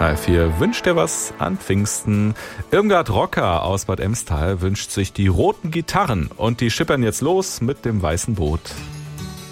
Kanal 4 wünscht dir was an Pfingsten. Irmgard Rocker aus Bad Emstal wünscht sich die roten Gitarren und die schippern jetzt los mit dem weißen Boot.